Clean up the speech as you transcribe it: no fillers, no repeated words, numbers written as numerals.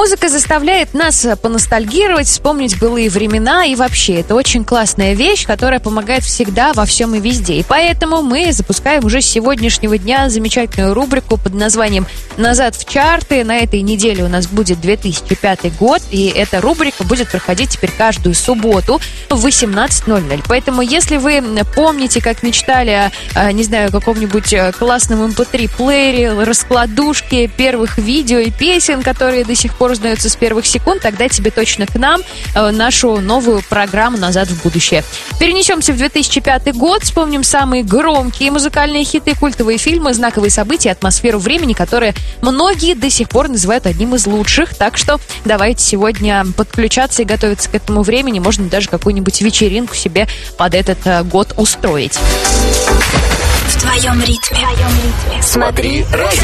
Музыка заставляет нас поностальгировать, вспомнить былые времена, и вообще это очень классная вещь, которая помогает всегда, во всем и везде. И поэтому мы запускаем уже с сегодняшнего дня замечательную рубрику под названием «Назад в чарты». На этой неделе у нас будет 2005 год, и эта рубрика будет проходить теперь каждую субботу в 18:00. Поэтому если вы помните, как мечтали о, не знаю, каком-нибудь классном MP3-плеере, раскладушке первых видео и песен, которые до сих пор узнаются с первых секунд, тогда тебе точно к нам, нашу новую программу «Назад в будущее». Перенесемся в 2005 год, вспомним самые громкие музыкальные хиты, культовые фильмы, знаковые события, атмосферу времени, которые многие до сих пор называют одним из лучших. Так что давайте сегодня подключаться и готовиться к этому времени. Можно даже какую-нибудь вечеринку себе под этот год устроить. В твоем ритме. Смотри радио.